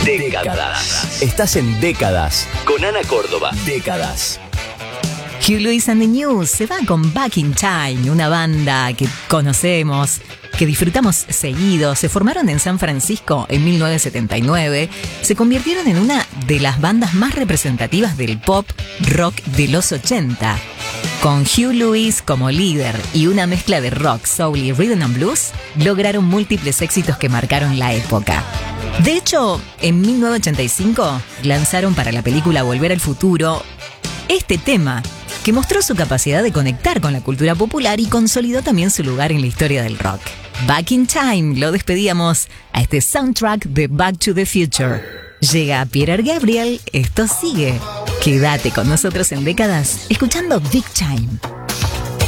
Décadas. Estás en Décadas con Ana Córdoba. Décadas. Huey Lewis and the News se va con Back in Time, una banda que conocemos, que disfrutamos seguido. Se formaron en San Francisco en 1979. Se convirtieron en una de las bandas más representativas del pop rock de los 80. Con Huey Lewis como líder y una mezcla de rock, soul y rhythm and blues, lograron múltiples éxitos que marcaron la época. De hecho, en 1985 lanzaron para la película Volver al Futuro este tema, que mostró su capacidad de conectar con la cultura popular y consolidó también su lugar en la historia del rock. Back in Time lo despedíamos a este soundtrack de Back to the Future. Llega Peter Gabriel, esto sigue. Quédate con nosotros en Décadas, escuchando Big Time.